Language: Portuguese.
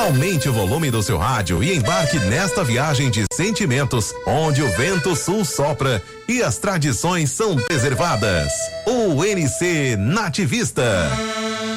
Aumente o volume do seu rádio e embarque nesta viagem de sentimentos, onde o vento sul sopra e as tradições são preservadas. UNC Nativista.